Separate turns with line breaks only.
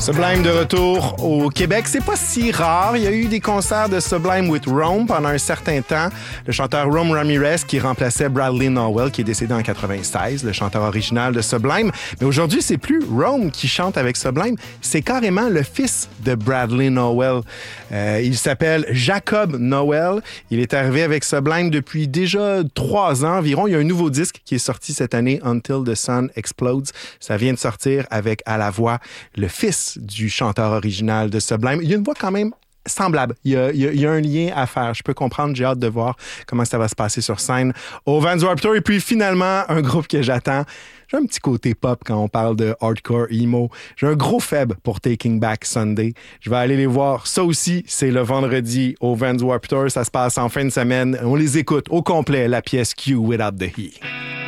Sublime de retour au Québec. C'est pas si rare. Il y a eu des concerts de Sublime with Rome pendant un certain temps. Le chanteur Rome Ramirez qui remplaçait Bradley Nowell, qui est décédé en 96, le chanteur original de Sublime. Mais aujourd'hui, c'est plus Rome qui chante avec Sublime. C'est carrément le fils de Bradley Nowell. Il s'appelle Jacob Nowell. Il est arrivé avec Sublime depuis déjà 3 ans environ. Il y a un nouveau disque qui est sorti cette année, Until the Sun Explodes. Ça vient de sortir avec à la voix le fils du chanteur original de Sublime. Il y a une voix quand même semblable. Il y a un lien à faire. Je peux comprendre. J'ai hâte de voir comment ça va se passer sur scène au Vans Warped Tour. Et puis finalement, un groupe que j'attends. J'ai un petit côté pop quand on parle de hardcore emo. J'ai un gros faible pour Taking Back Sunday. Je vais aller les voir. Ça aussi, c'est le vendredi au Vans Warped Tour. Ça se passe en fin de semaine. On les écoute au complet, la pièce Q Without the He.